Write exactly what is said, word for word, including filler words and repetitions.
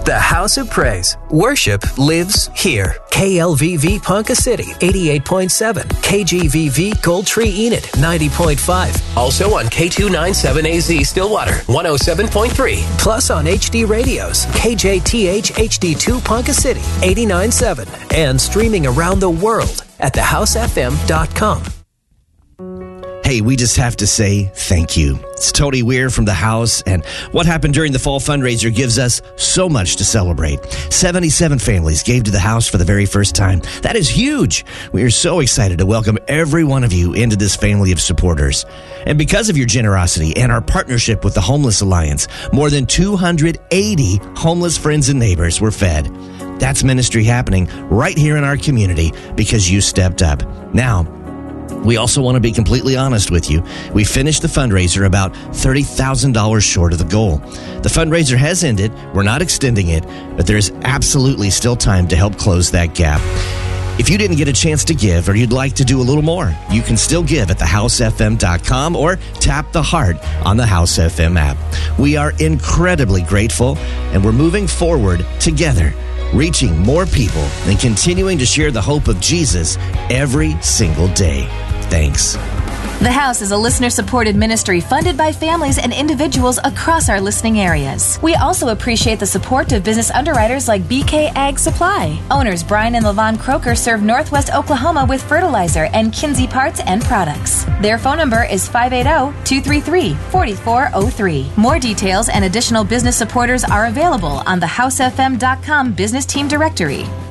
The House of Praise. Worship lives here. K L V V Ponca City, eighty-eight point seven. K G V V Gold Tree Enid, ninety point five. Also on K two ninety-seven A Z Stillwater, one oh seven point three. Plus on H D radios, K J T H H D two Ponca City, eighty-nine point seven. And streaming around the world at the house f m dot com. Hey, we just have to say thank you. It's Tony Weir from The House, and what happened during the fall fundraiser gives us so much to celebrate. seventy-seven families gave to The House for the very first time. That is huge. We are so excited to welcome every one of you into this family of supporters. And because of your generosity and our partnership with the Homeless Alliance, more than two hundred eighty homeless friends and neighbors were fed. That's ministry happening right here in our community because you stepped up. Now, we also want to be completely honest with you. We finished the fundraiser about thirty thousand dollars short of the goal. The fundraiser has ended. We're not extending it, but there's absolutely still time to help close that gap. If you didn't get a chance to give or you'd like to do a little more, you can still give at the house f m dot com or tap the heart on the House F M app. We are incredibly grateful, and we're moving forward together, reaching more people and continuing to share the hope of Jesus every single day. Thanks. The House is a listener-supported ministry funded by families and individuals across our listening areas. We also appreciate the support of business underwriters like B K Ag Supply. Owners Brian and Levon Croker serve Northwest Oklahoma with fertilizer and Kinsey parts and products. Their phone number is five eight zero, two three three, four four zero three. More details and additional business supporters are available on the house f m dot com business team directory.